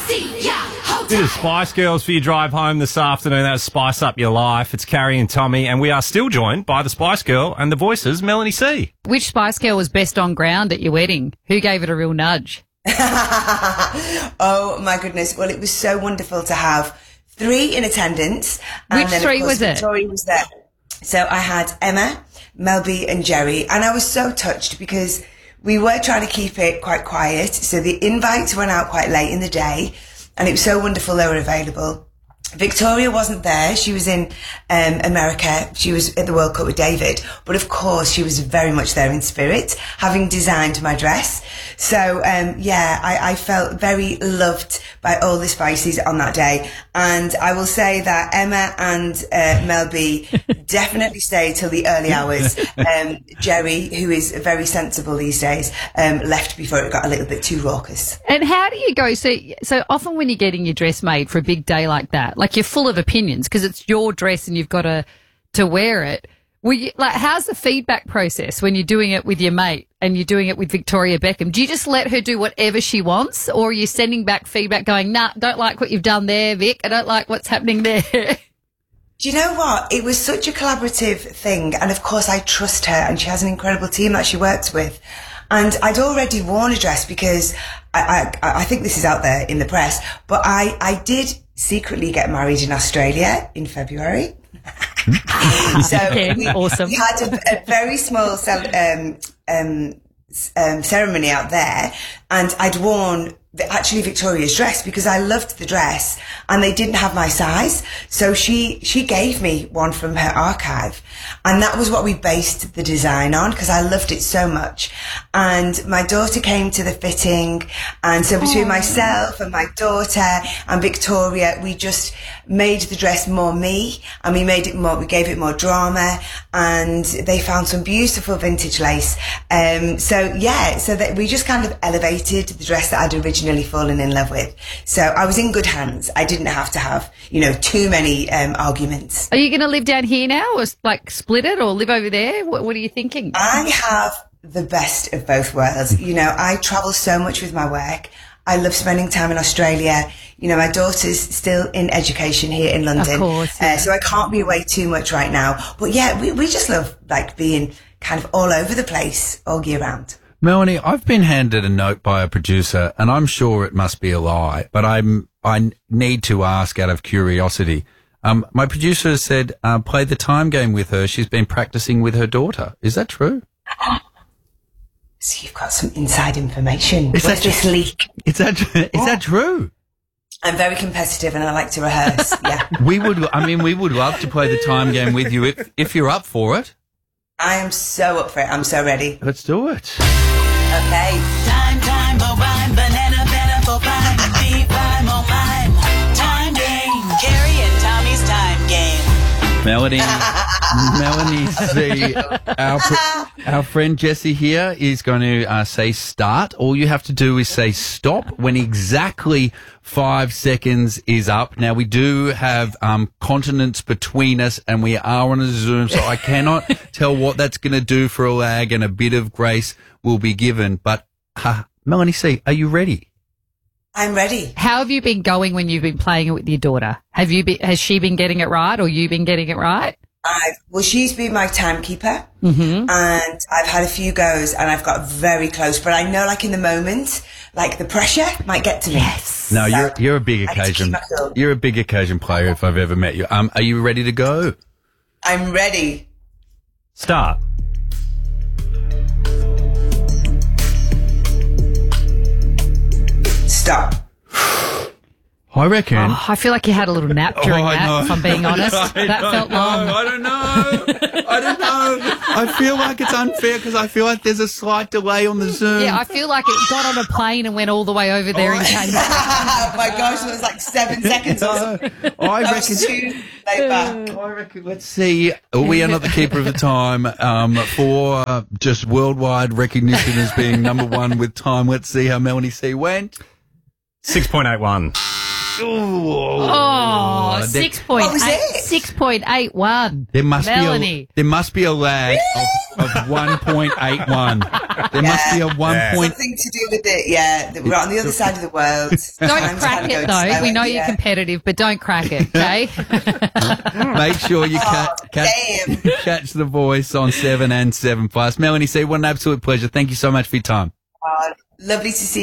Bit of Spice Girls for your drive home this afternoon. That was Spice Up Your Life. It's Carrie and Tommy, and we are still joined by the Spice Girl and the voices, Melanie C. Which Spice Girl was best on ground at your wedding? Who gave it a real nudge? Oh, my goodness. Well, it was so wonderful to have 3 in attendance. Which 3 was it? Victoria was there. So I had Emma, Mel B and Jerry, and I was so touched because we were trying to keep it quite quiet. So the invites went out quite late in the day, and it was so wonderful they were available. Victoria wasn't there. She was in America. She was at the World Cup with David. But of course, she was very much there in spirit, having designed my dress. So, I felt very loved by all the Spices on that day. And I will say that Emma and Mel B definitely stayed till the early hours. Jerry, who is very sensible these days, left before it got a little bit too raucous. And how do you go? So often when you're getting your dress made for a big day like that, like you're full of opinions because it's your dress and you've got to wear it. How's the feedback process when you're doing it with your mate and you're doing it with Victoria Beckham? Do you just let her do whatever she wants, or are you sending back feedback going, nah, don't like what you've done there, Vic. I don't like what's happening there. Do you know what? It was such a collaborative thing. And of course, I trust her, and she has an incredible team that she works with. And I'd already worn a dress because I think this is out there in the press, but I did secretly get married in Australia in February. So awesome. We had a very small ceremony out there, and I'd worn actually Victoria's dress because I loved the dress, and they didn't have my size. So she gave me one from her archive, and that was what we based the design on because I loved it so much. And my daughter came to the fitting, and so between myself and my daughter and Victoria, we just made the dress more me, and we gave it more drama, and they found some beautiful vintage lace. So that we just kind of elevated the dress that I'd originally fallen in love with. So I was in good hands. I didn't have to have, too many arguments. Are you going to live down here now, or split it, or live over there? What are you thinking? I have the best of both worlds. I travel so much with my work. I love spending time in Australia. My daughter's still in education here in London. Of course, yeah. So I can't be away too much right now. But yeah, we just love being kind of all over the place all year round. Melanie, I've been handed a note by a producer, and I'm sure it must be a lie, but I need to ask out of curiosity. My producer has said, play the time game with her. She's been practicing with her daughter. Is that true? So you've got some inside information. What's this leak? Is that true? I'm very competitive and I like to rehearse. Yeah. We would love to play the time game with you if you're up for it. I am so up for it. I'm so ready. Let's do it. Okay. Time, for rhyme, banana, for rhyme, beat, rhyme, oh mime. Time game, Carrie and Tommy's time game. Melanie, see, our friend Jessie here is going to say start. All you have to do is say stop when exactly 5 seconds is up. Now, we do have continents between us, and we are on a Zoom, so I cannot tell what that's going to do for a lag, and a bit of grace will be given. But, Melanie C., are you ready? I'm ready. How have you been going when you've been playing it with your daughter? Has she been getting it right, or you been getting it right? She's been my timekeeper, and I've had a few goes, and I've got very close. But I know, in the moment, the pressure might get to me. Yes. No, you're a big occasion. You're a big occasion player if I've ever met you. Are you ready to go? I'm ready. Start. Stop. I reckon. Oh, I feel like you had a little nap during that, if I'm being honest. That felt long. I don't know. I feel like it's unfair because I feel like there's a slight delay on the Zoom. Yeah, I feel like it got on a plane and went all the way over there and came back. Oh my gosh, it was 7 seconds or something. I reckon. Too late back. I reckon. Let's see. We are not the keeper of the time for just worldwide recognition as being number one with time. Let's see how Melanie C went. 6.81. Oh, there- 6.81. There must Melanie. be a lag of 1.81. There must be a 1. Something to do with it, yeah. That we're on the other side of the world. Don't Time's crack kinda it, going though. slower, We know you're yeah. competitive, but don't crack it, okay? Make sure you Damn. catch the voice on 7 and 7 Plus. Melanie C, what an absolute pleasure. Thank you so much for your time. Lovely to see